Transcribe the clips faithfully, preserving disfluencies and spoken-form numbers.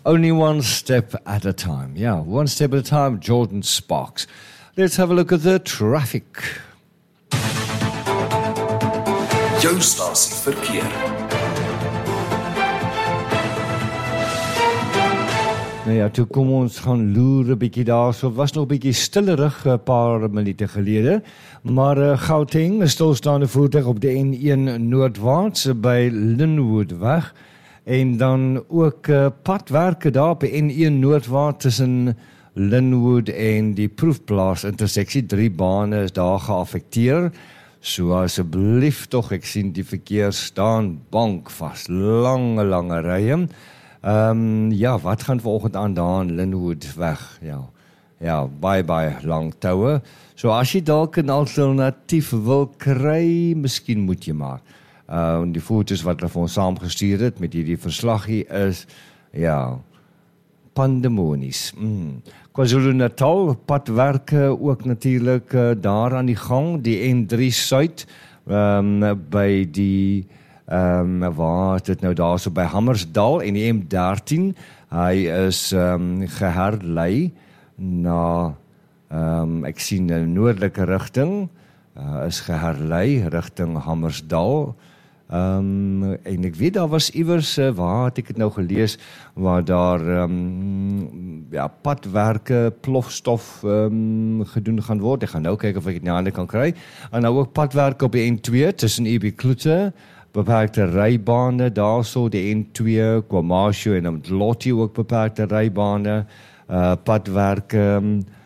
Only one step at a time. Yeah, one step at a time, Jordan Sparks. Let's have a look at the traffic. Jou stasie verkeer. Nou ja, toe kom ons gaan loer 'n bietjie daar, so was nog 'n bietjie stillerig 'n paar minute gelede, maar uh, Gauteng, 'n stilstaande voertuig op die N een noordwaarts by Linwoodweg, en dan ook uh, padwerke daar op die N een noordwaarts tussen Linwood en die Proefplaas interseksie, drie bane is daar geaffekteer, so asseblief tog, ek sien die verkeer staan bankvas, lange, lange rye. Um, ja, wat gaan vanoggend aan daar in Linwood weg? Ja, ja, baie, baie lang toue. So as jy dalk 'n alternatief wil kry, miskien moet jy maar. Uh, die foto's wat hulle vir ons saamgestuur het met hierdie verslaggie is, ja, pandemonies. Mm. KwaZulu-Natal, padwerke ook natuurlik uh, daar aan die gang, die N drie Suid, um, by die Um, waar dit nou daar so by Hammersdal en die M dertien, hy is um, geherlei na, um, ek sien 'n noordelike rigting, uh, is geherlei rigting Hammersdal, um, en ek weet daar was iewers, uh, waar het ek het nou gelees, waar daar um, ja, padwerke, plofstof um, gedoen gaan word, ek gaan nou kyk of ek dit in die hande kan kry, en nou ook padwerke op die N twee, tussen E B Kloete, beperkte rybane, daar so die N twee, KwaMashu en Mdloti ook beperkte rybane, uh, padwerke,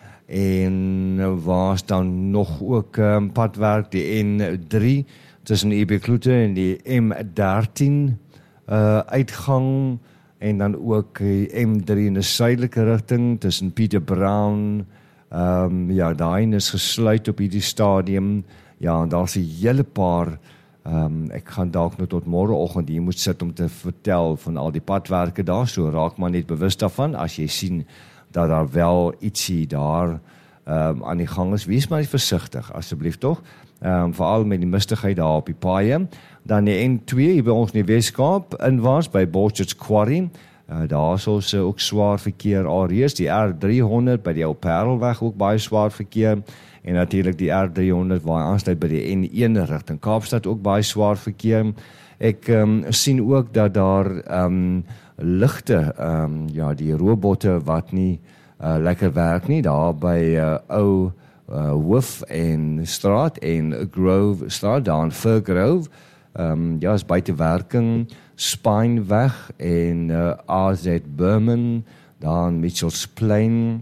en waar is dan nog ook um, padwerk, die N drie, tussen E B Kloete en die M dertien uh, uitgang, en dan ook die M drie in die suidelike rigting, tussen Pieter Brown, um, ja, daarin is gesluit op hierdie stadium, ja, en daar is 'n hele paar. Um, ek gaan dalk nou tot môreoggend hier moet sit om te vertel van al die padwerke daar, so raak maar net bewus daarvan, as jy sien dat daar wel ietsie daar um, aan die gang is, wees maar versigtig, asseblief toch, um, veral met die mistigheid daar op die paaie, dan die N twee, hier by ons in die Weskaap, inwaarts by Borchards Quarry, uh, daar is ons uh, ook swaar verkeer alreeds, die R driehonderd by die Ou Parelweg ook baie swaar verkeer, en natuurlijk die R driehonderd waar aansluit by die N een rigting Kaapstad ook baie swaar verkeer. Ek um, sien ook dat daar um, ligte, um, ja, die robotte wat nie uh, lekker werk nie, daar by uh, ou uh, Hoof en Straat en Grove Straat, daar in Firgrove, um, ja, is buite werking, Spynweg en uh, A Z Burman, daar in Mitchells Plain,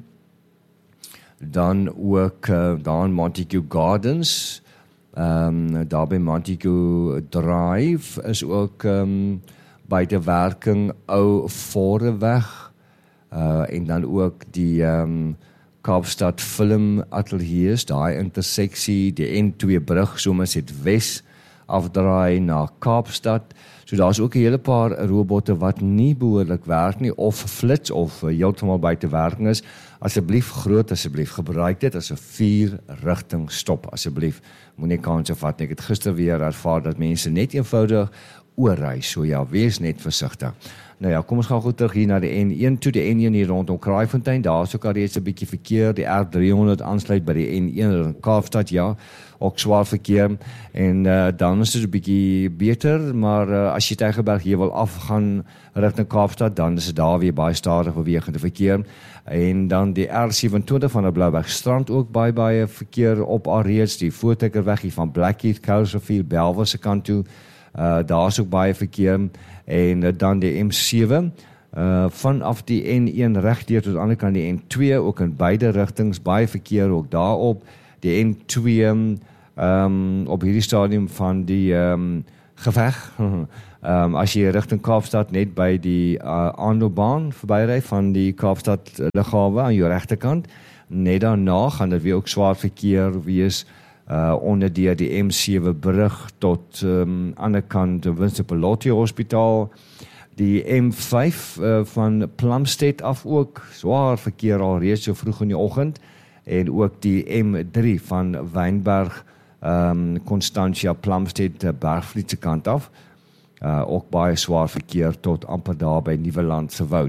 dan ook uh, daar in Montague Gardens, um, daar by Montague Drive is ook um, buite werking, ou Voreweg, uh, en dan ook die um, Kaapstad Film Ateliers, daai interseksie, die N twee brug, soms het wes afdraai na Kaapstad, so daar is ook 'n hele paar robotte wat nie behoorlik werk nie, of flits, of uh, heeltemal buite werking is. Asseblief groot, asseblief gebruik dit as 'n vier rigting stop, asseblief, moenie kanse vat nie. Ek het gister weer ervaar dat mense net eenvoudig oorry, so ja, wees net versigtig. Nou ja, kom ons gaan goed terug hier na die N een toe, die N een hier rondom Kraaifontein, daar is ook al reeds 'n bietjie verkeer, die R driehonderd aansluit by die N een in Kaapstad, ja, ook swaar verkeer, en uh, dan is dit 'n bietjie beter, maar uh, as jy Tygerberg hier wil afgaan rigting Kaapstad, dan is dit daar weer baie stadig bewegende verkeer, en dan die R sewenentwintig van die Blouberg Strand ook baie baie verkeer op alreeds, die Voortrekker hier van Blackheath, Kousersrivier, Belwel se kant toe, uh, daar is ook baie verkeer, en uh, dan die M sewe, uh, vanaf die N een regdeur tot aan die ander kant die N twee, ook in beide rigtings, baie verkeer ook daarop, die N twee, um, op hierdie stadium van die um, geveg, um, as jy rigting Kaapstad net by die uh, aanloopbaan verbyry van die Kaapstad lughawe aan jou regterkant, net daarna gaan dit weer ook swaar verkeer wees, uh, onder deur die M sewe brug tot um, ander kant Winston Pelotti Hospitaal, die M vyf uh, van Plumstead af ook, swaar verkeer al reeds so vroeg in die oggend, en ook die M drie van Wynberg, um, Constantia, Plumstead, Bergvliet se kant af, uh, ook baie swaar verkeer tot amper daar by Nieuweland se Woud.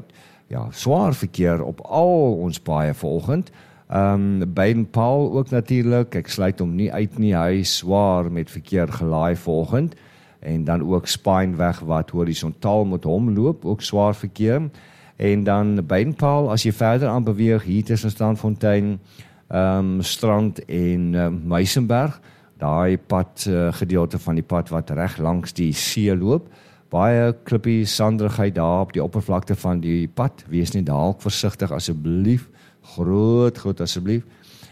ja, swaar verkeer op al ons paaie vanoggend. Um, Baden-Powell ook natuurlik, ek sluit hom nie uit nie, hy is swaar met verkeer gelaai vanoggend, en dan ook Spynweg wat horisontaal met hom loop, ook swaar verkeer, en dan Baden-Powell, as jy verder aan beweeg, hier tussen Strandfontein, um, Strand en um, Muizenberg, daai pad, uh, gedeelte van die pad wat reg langs die see loop, baie klippie, sanderigheid daar op die oppervlakte van die pad, wees nie daar ook versigtig asseblief, groot, groot asseblief.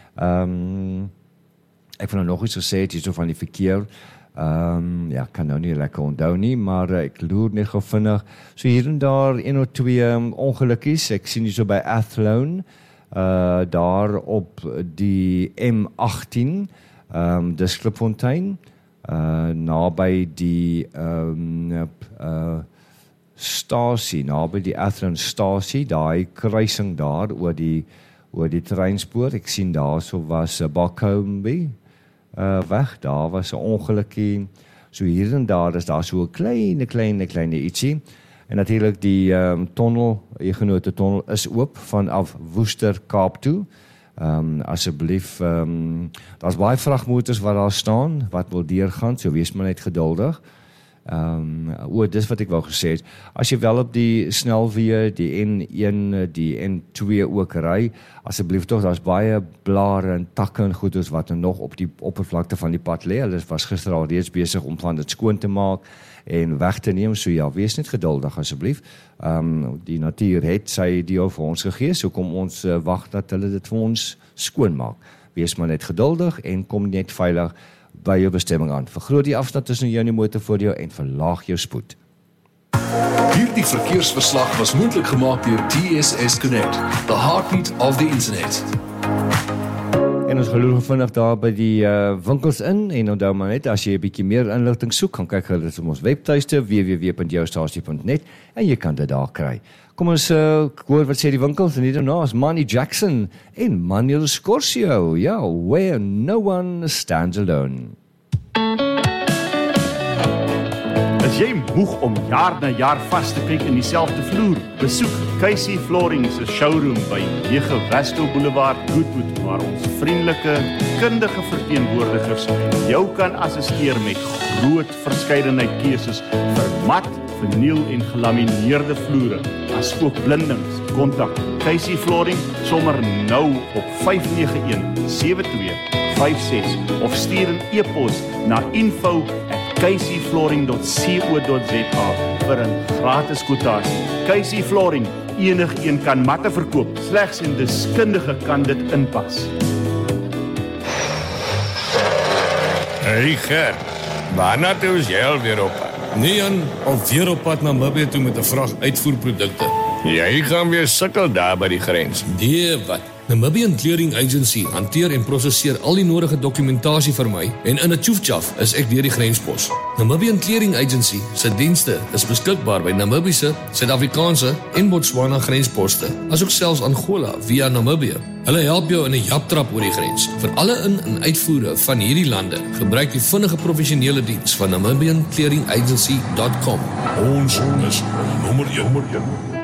Um, ek wil nou nog iets gesê het hier so van die verkeer, um, ja, kan nou nie lekker onthou nie, maar uh, ek loer net gou vinnig, so hier en daar, een of twee um, ongelukkies, ek sien hier so by Athlone, uh, daar op die M agtien, um, dis Klipfontein, uh, naby die um, uh, stasie, naby die Athlone stasie, daai kruising daar oor die oor die treinspoor, ek sien daar so was uh, Barcombe uh, weg, daar was 'n ongelukkie, so hier en daar is daar so 'n kleine, kleine, kleine ietsie, en natuurlik die um, tonnel, Huguenot tonnel is oop vanaf Woester Kaap toe, um, asseblief, um, daar's baie vragmotors wat daar staan, wat wil deurgaan, so wees maar net geduldig. Um, o, dis wat ek wou gesê het, as jy wel op die snelweë, die N een, die N twee ook ry, asseblief toch, daar's baie blare en takke en goeders wat nog op die oppervlakte van die pad lê, hulle was gister al reeds besig om van dit skoon te maak en weg te neem, so ja, wees net geduldig asseblief, um, die natuur het sy deel vir ons gegee, so kom ons uh, wag dat hulle dit vir ons skoon maak, wees maar net geduldig en kom net veilig by jou bestemming aan. Vergroot die afstand tussen jou en die motor voor jou en verlaag jou spoed. Hierdie verkeersverslag was moontlik gemaak deur T S S Connect, the heartbeat of the internet. En ons geloer vinnig daar by die uh, winkels in, en onthou maar net, as jy 'n bietjie meer inligting soek, gaan kyk hulle op ons webtuiste, w w w punt joustasie punt net, en jy kan dit daar kry. Kom ons uh, hoor wat sê die winkels, en hier daarna is Manny Jackson en Manuel Scorsio, ja, Where No One Stands Alone. As jy moeg om jaar na jaar vas te kyk in dieselfde vloer, besoek Casey Flooring se showroom by nege Westel Boulevard, Goodwood, waar ons vriendelike, kundige verteenwoordigers jou kan assisteer met groot verskeidenheid keuses vir mat, verniel en gelamineerde vloere, as ook blindings. Kontak Casey Flooring sommer nou op vyf nege een, sewe twee vyf ses of stuur 'n e-pos na info at casey flooring dot co dot za vir 'n gratis kwotasie. Casey Flooring, enigeen kan matte verkoop, slegs 'n deskundige kan dit inpas. Hey Gert, waarna toe is jy alweer op? Nee, Jan, alweer op pad na Namibië toe met 'n vrag uitvoerprodukte. Jy gaan weer sukkel daar by die grens. Nee, wat? Namibian Clearing Agency hanteer en prosesseer al die nodige dokumentasie vir my en in 'n tjoefjaf is ek deur die grenspos. Namibian Clearing Agency se dienste is beskikbaar by Namibiese, Suid-Afrikaanse en Botswana grensposte, asook selfs Angola via Namibië. Hulle help jou in 'n japtrap oor die grens. Vir alle in- en uitvoere van hierdie lande, gebruik die vinnige professionele diens van namibian clearing agency dot com. Ons is nommer een.